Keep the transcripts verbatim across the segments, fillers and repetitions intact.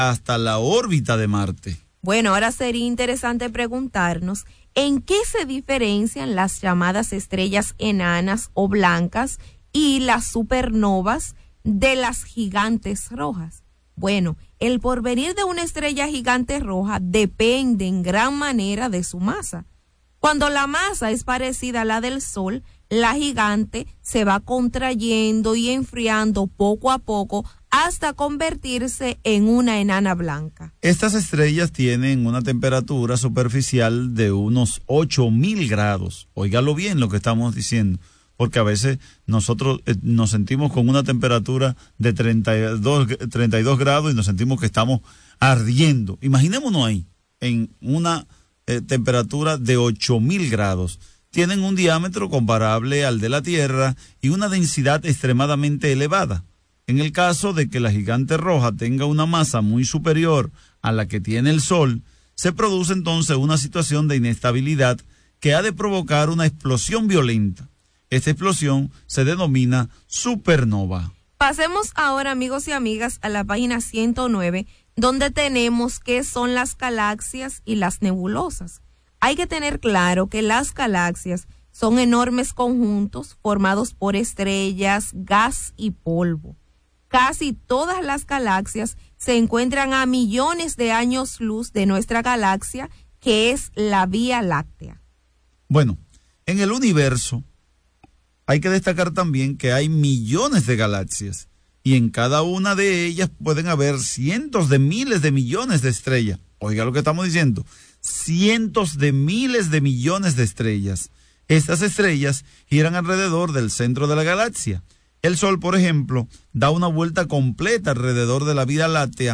hasta la órbita de Marte. Bueno, ahora sería interesante preguntarnos en qué se diferencian las llamadas estrellas enanas o blancas y las supernovas de las gigantes rojas. Bueno, el porvenir de una estrella gigante roja depende en gran manera de su masa. Cuando la masa es parecida a la del Sol, la gigante se va contrayendo y enfriando poco a poco hasta convertirse en una enana blanca. Estas estrellas tienen una temperatura superficial de unos ocho mil grados. Óigalo bien lo que estamos diciendo, porque a veces nosotros eh, nos sentimos con una temperatura de treinta y dos grados y nos sentimos que estamos ardiendo. Imaginémonos ahí, en una eh, temperatura de ocho mil grados. Tienen un diámetro comparable al de la Tierra y una densidad extremadamente elevada. En el caso de que la gigante roja tenga una masa muy superior a la que tiene el Sol, se produce entonces una situación de inestabilidad que ha de provocar una explosión violenta. Esta explosión se denomina supernova. Pasemos ahora, amigos y amigas, a la página ciento nueve, donde tenemos qué son las galaxias y las nebulosas. Hay que tener claro que las galaxias son enormes conjuntos formados por estrellas, gas y polvo. Casi todas las galaxias se encuentran a millones de años luz de nuestra galaxia, que es la Vía Láctea. Bueno, en el universo hay que destacar también que hay millones de galaxias y en cada una de ellas pueden haber cientos de miles de millones de estrellas. Oiga lo que estamos diciendo, cientos de miles de millones de estrellas. Estas estrellas giran alrededor del centro de la galaxia. El Sol, por ejemplo, da una vuelta completa alrededor de la Vía Láctea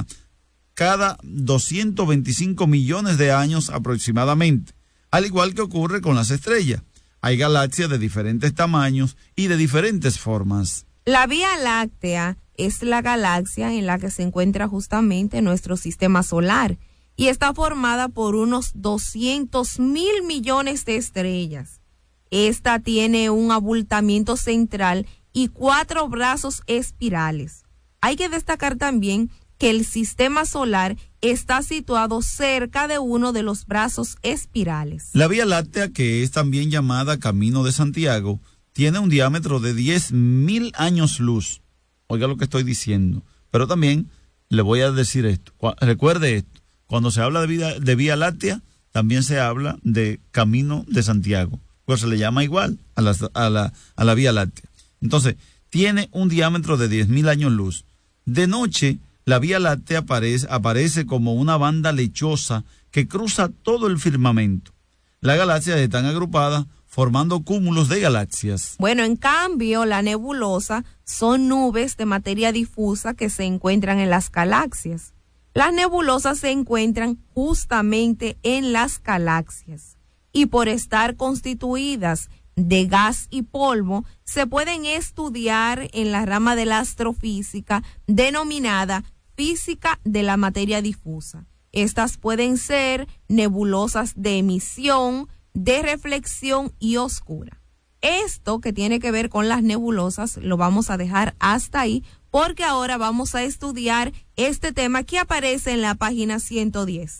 cada doscientos veinticinco millones de años aproximadamente, al igual que ocurre con las estrellas. Hay galaxias de diferentes tamaños y de diferentes formas. La Vía Láctea es la galaxia en la que se encuentra justamente nuestro sistema solar y está formada por unos doscientos mil millones de estrellas. Esta tiene un abultamiento central y cuatro brazos espirales. Hay que destacar también que el sistema solar está situado cerca de uno de los brazos espirales. La Vía Láctea, que es también llamada Camino de Santiago, tiene un diámetro de diez mil años luz. Oiga lo que estoy diciendo. Pero también le voy a decir esto. Recuerde esto. Cuando se habla de, vida, de Vía Láctea, también se habla de Camino de Santiago. Pues se le llama igual a la, a la, a la Vía Láctea. Entonces, tiene un diámetro de diez mil años luz. De noche, la Vía Láctea aparece, aparece como una banda lechosa que cruza todo el firmamento. Las galaxias están agrupadas formando cúmulos de galaxias. Bueno, en cambio, la nebulosa son nubes de materia difusa que se encuentran en las galaxias. Las nebulosas se encuentran justamente en las galaxias y por estar constituidas de gas y polvo, se pueden estudiar en la rama de la astrofísica denominada física de la materia difusa. Estas pueden ser nebulosas de emisión, de reflexión y oscura. Esto que tiene que ver con las nebulosas lo vamos a dejar hasta ahí, porque ahora vamos a estudiar este tema que aparece en la página ciento diez.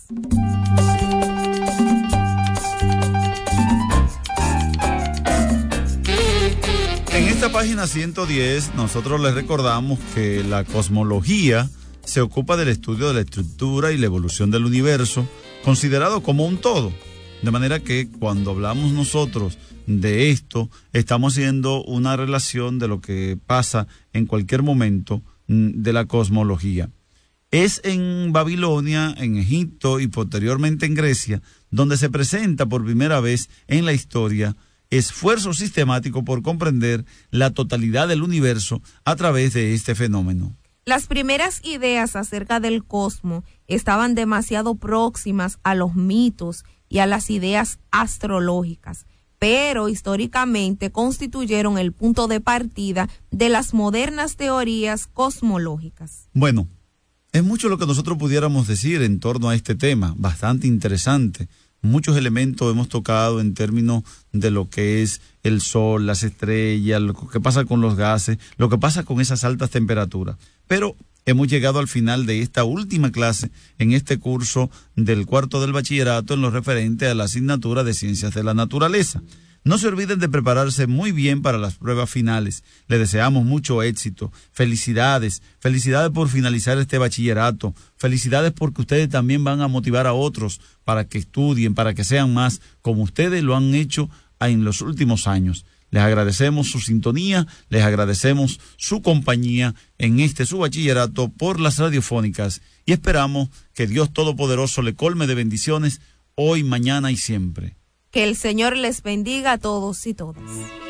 En esta página ciento diez, nosotros les recordamos que la cosmología se ocupa del estudio de la estructura y la evolución del universo, considerado como un todo. De manera que cuando hablamos nosotros de esto, estamos haciendo una relación de lo que pasa en cualquier momento de la cosmología. Es en Babilonia, en Egipto y posteriormente en Grecia, donde se presenta por primera vez en la historia esfuerzo sistemático por comprender la totalidad del universo a través de este fenómeno. Las primeras ideas acerca del cosmos estaban demasiado próximas a los mitos y a las ideas astrológicas, pero históricamente constituyeron el punto de partida de las modernas teorías cosmológicas. Bueno, es mucho lo que nosotros pudiéramos decir en torno a este tema, bastante interesante. Muchos elementos hemos tocado en términos de lo que es el sol, las estrellas, lo que pasa con los gases, lo que pasa con esas altas temperaturas. Pero hemos llegado al final de esta última clase en este curso del cuarto del bachillerato en lo referente a la asignatura de Ciencias de la Naturaleza. No se olviden de prepararse muy bien para las pruebas finales. Les deseamos mucho éxito. Felicidades. Felicidades por finalizar este bachillerato. Felicidades porque ustedes también van a motivar a otros para que estudien, para que sean más como ustedes lo han hecho en los últimos años. Les agradecemos su sintonía, les agradecemos su compañía en este su bachillerato por las radiofónicas y esperamos que Dios Todopoderoso le colme de bendiciones hoy, mañana y siempre. Que el Señor les bendiga a todos y todas.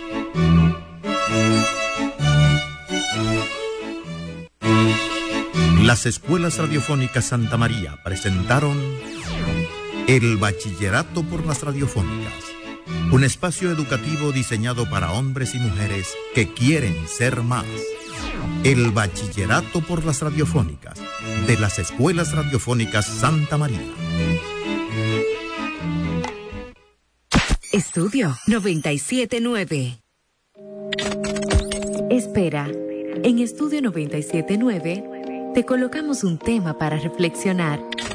Las escuelas radiofónicas Santa María presentaron el Bachillerato por las Radiofónicas, un espacio educativo diseñado para hombres y mujeres que quieren ser más. El Bachillerato por las Radiofónicas de las escuelas radiofónicas Santa María. Estudio noventa y siete nueve. Espera, en Estudio noventa y siete nueve te colocamos un tema para reflexionar.